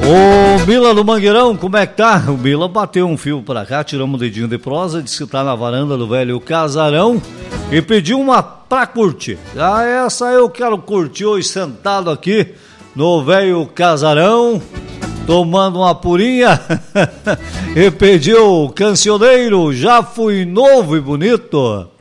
Ô Bila do Mangueirão, como é que tá? O Bila bateu um fio pra cá, tiramos um dedinho de prosa, disse que tá na varanda do velho casarão e pediu uma pra curtir. Ah, essa eu quero curtir hoje sentado aqui no velho casarão, tomando uma purinha e pediu Cancioneiro, Já Fui Novo e Bonito.